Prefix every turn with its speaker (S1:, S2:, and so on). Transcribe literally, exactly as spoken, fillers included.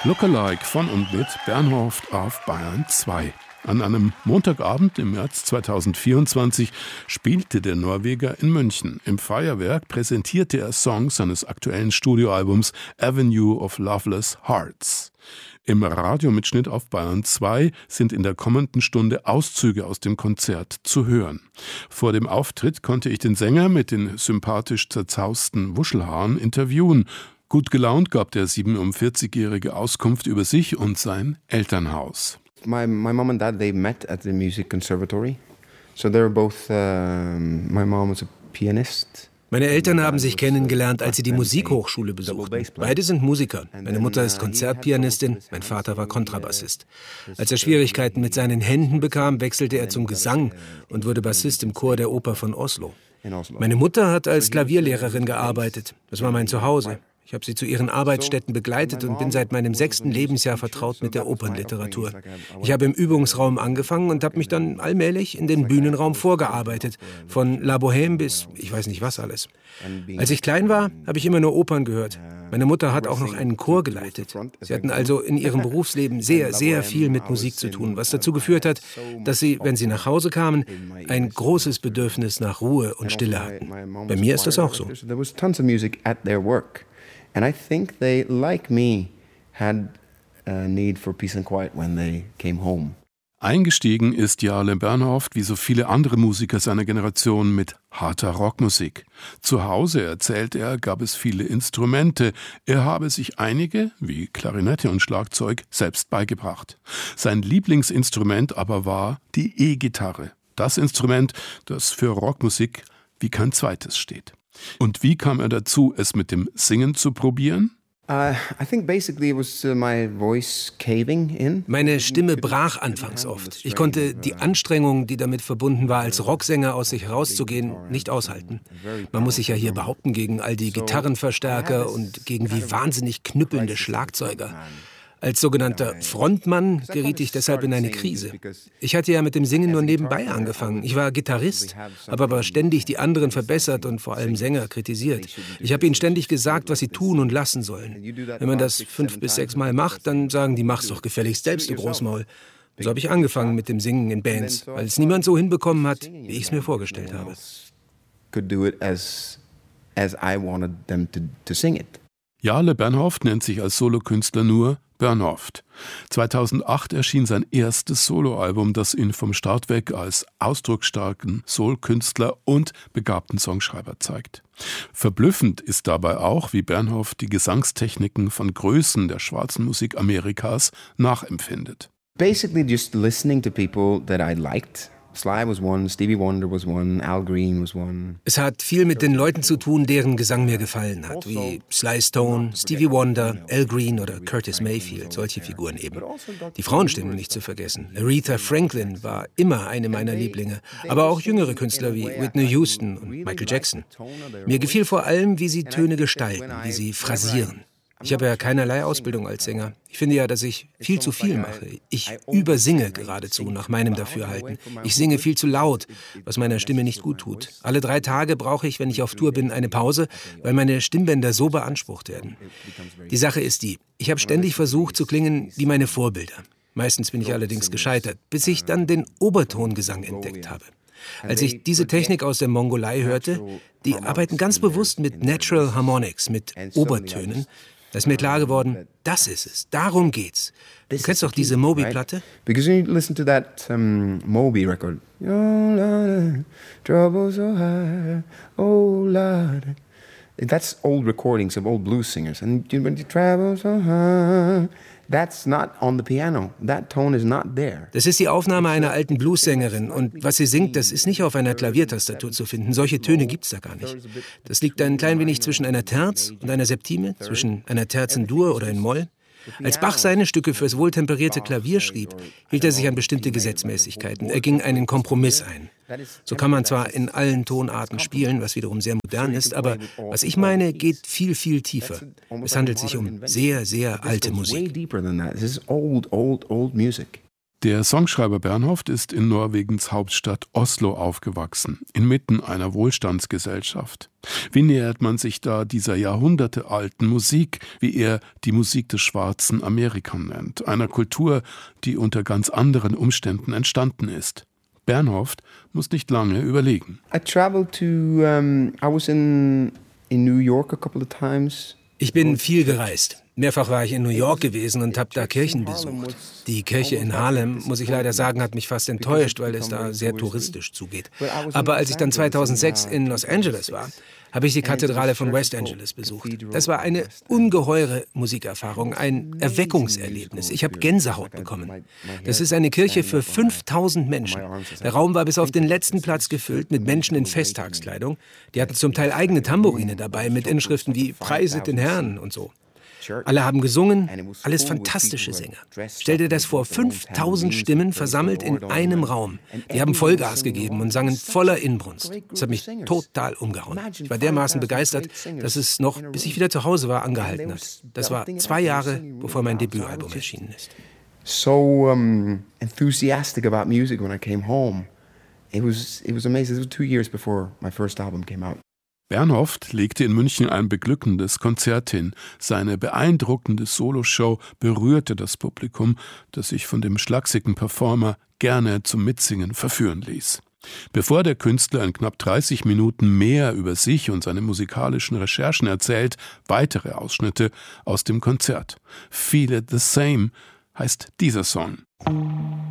S1: Lookalike von und mit Bernhoft auf Bayern zwei. An einem Montagabend im März zweitausendvierundzwanzig spielte der Norweger in München. Im Feuerwerk präsentierte er Songs seines aktuellen Studioalbums Avenue of Loveless Hearts. Im Radiomitschnitt auf Bayern zwei sind in der kommenden Stunde Auszüge aus dem Konzert zu hören. Vor dem Auftritt konnte ich den Sänger mit den sympathisch zerzausten Wuschelhaaren interviewen. Gut gelaunt gab der siebenundvierzigjährige Auskunft über sich und sein Elternhaus.
S2: My my mom and dad, they met at the music conservatory. So they were both. Uh, my mom was a pianist.
S3: Meine Eltern haben sich kennengelernt, als sie die Musikhochschule besuchten. Beide sind Musiker. Meine Mutter ist Konzertpianistin, mein Vater war Kontrabassist. Als er Schwierigkeiten mit seinen Händen bekam, wechselte er zum Gesang und wurde Bassist im Chor der Oper von Oslo. Meine Mutter hat als Klavierlehrerin gearbeitet. Das war mein Zuhause. Ich habe sie zu ihren Arbeitsstätten begleitet und bin seit meinem sechsten Lebensjahr vertraut mit der Opernliteratur. Ich habe im Übungsraum angefangen und habe mich dann allmählich in den Bühnenraum vorgearbeitet. Von La Bohème bis ich weiß nicht was alles. Als ich klein war, habe ich immer nur Opern gehört. Meine Mutter hat auch noch einen Chor geleitet. Sie hatten also in ihrem Berufsleben sehr, sehr viel mit Musik zu tun, was dazu geführt hat, dass sie, wenn sie nach Hause kamen, ein großes Bedürfnis nach Ruhe und Stille hatten. Bei mir ist das auch so.
S2: And I think they, like me, had a need for peace and quiet when they came home.
S1: Eingestiegen ist Jarle Bernhoft, wie so viele andere Musiker seiner Generation, mit harter Rockmusik. Zu Hause, erzählt er, gab es viele Instrumente. Er habe sich einige, wie Klarinette und Schlagzeug, selbst beigebracht. Sein Lieblingsinstrument aber war die E-Gitarre. Das Instrument, das für Rockmusik wie kein zweites steht. Und wie kam er dazu, es mit dem Singen zu probieren?
S2: Uh, I think basically it was uh, my voice caving in.
S3: Meine Stimme brach anfangs oft. Ich konnte die Anstrengung, die damit verbunden war, als Rocksänger aus sich herauszugehen, nicht aushalten. Man muss sich ja hier behaupten gegen all die Gitarrenverstärker und gegen wie wahnsinnig knüppelnde Schlagzeuger. Als sogenannter Frontmann geriet ich deshalb in eine Krise. Ich hatte ja mit dem Singen nur nebenbei angefangen. Ich war Gitarrist, habe aber ständig die anderen verbessert und vor allem Sänger kritisiert. Ich habe ihnen ständig gesagt, was sie tun und lassen sollen. Wenn man das fünf bis sechs Mal macht, dann sagen die, mach's doch gefälligst selbst, du Großmaul. So habe ich angefangen mit dem Singen in Bands, weil es niemand so hinbekommen hat, wie ich es mir vorgestellt habe.
S1: Jarle Bernhoft nennt sich als Solokünstler nur Bernhoft. zweitausendacht erschien sein erstes Soloalbum, das ihn vom Start weg als ausdrucksstarken Soul-Künstler und begabten Songschreiber zeigt. Verblüffend ist dabei auch, wie Bernhoft die Gesangstechniken von Größen der schwarzen Musik Amerikas nachempfindet.
S2: Basically just listening to people that I liked. Sly was one, Stevie Wonder was one, Al Green was one.
S3: Es hat viel mit den Leuten zu tun, deren Gesang mir gefallen hat, wie Sly Stone, Stevie Wonder, Al Green oder Curtis Mayfield, solche Figuren eben. Die Frauenstimmen nicht zu vergessen. Aretha Franklin war immer eine meiner Lieblinge, aber auch jüngere Künstler wie Whitney Houston und Michael Jackson. Mir gefiel vor allem, wie sie Töne gestalten, wie sie phrasieren. Ich habe ja keinerlei Ausbildung als Sänger. Ich finde ja, dass ich viel zu viel mache. Ich übersinge geradezu, nach meinem Dafürhalten. Ich singe viel zu laut, was meiner Stimme nicht gut tut. Alle drei Tage brauche ich, wenn ich auf Tour bin, eine Pause, weil meine Stimmbänder so beansprucht werden. Die Sache ist die, ich habe ständig versucht zu klingen wie meine Vorbilder. Meistens bin ich allerdings gescheitert, bis ich dann den Obertongesang entdeckt habe. Als ich diese Technik aus der Mongolei hörte, die arbeiten ganz bewusst mit Natural Harmonics, mit Obertönen, da ist mir klar geworden, das ist es, darum geht's. Du kennst doch diese Moby-Platte?
S2: Because you listen to that um, Moby record. Oh Lord, trouble so high, oh Lord. That's old recordings of old blues singers. And when you travel so high, that's not on the piano. That tone is not there.
S3: Das ist die Aufnahme einer alten Bluessängerin und was sie singt, das ist nicht auf einer Klaviertastatur zu finden. Solche Töne gibt's da gar nicht. Das liegt ein klein wenig zwischen einer Terz und einer Septime, zwischen einer Terz in Dur oder in Moll. Als Bach seine Stücke fürs wohltemperierte Klavier schrieb, hielt er sich an bestimmte Gesetzmäßigkeiten. Er ging einen Kompromiss ein. So kann man zwar in allen Tonarten spielen, was wiederum sehr modern ist, aber was ich meine, geht viel, viel tiefer. Es handelt sich um sehr, sehr alte Musik.
S1: Der Songschreiber Bernhoft ist in Norwegens Hauptstadt Oslo aufgewachsen, inmitten einer Wohlstandsgesellschaft. Wie nähert man sich da dieser jahrhundertealten Musik, wie er die Musik des schwarzen Amerika nennt, einer Kultur, die unter ganz anderen Umständen entstanden ist? Bernhoft muss nicht lange überlegen.
S2: I traveled to, um, I was in, in New York a couple of times.
S3: Ich bin viel gereist. Mehrfach war ich in New York gewesen und habe da Kirchen besucht. Die Kirche in Harlem, muss ich leider sagen, hat mich fast enttäuscht, weil es da sehr touristisch zugeht. Aber als ich dann zweitausendsechs in Los Angeles war, habe ich die Kathedrale von West Angeles besucht. Das war eine ungeheure Musikerfahrung, ein Erweckungserlebnis. Ich habe Gänsehaut bekommen. Das ist eine Kirche für fünftausend Menschen. Der Raum war bis auf den letzten Platz gefüllt mit Menschen in Festtagskleidung. Die hatten zum Teil eigene Tambourine dabei mit Inschriften wie „Preiset den Herrn“ und so. Alle haben gesungen, alles fantastische Sänger. Stell dir das vor, fünftausend Stimmen versammelt in einem Raum. Die haben Vollgas gegeben und sangen voller Inbrunst. Das hat mich total umgehauen. Ich war dermaßen begeistert, dass es noch, bis ich wieder zu Hause war, angehalten hat. Das war zwei Jahre, bevor mein Debütalbum erschienen ist.
S2: So um, enthusiastic about music when I came home. It was, it was amazing. It was two years before my first album came out.
S1: Bernhoft legte in München ein beglückendes Konzert hin. Seine beeindruckende Soloshow berührte das Publikum, das sich von dem schlagsigen Performer gerne zum Mitsingen verführen ließ. Bevor der Künstler in knapp dreißig Minuten mehr über sich und seine musikalischen Recherchen erzählt, weitere Ausschnitte aus dem Konzert. Feel It the Same heißt dieser Song.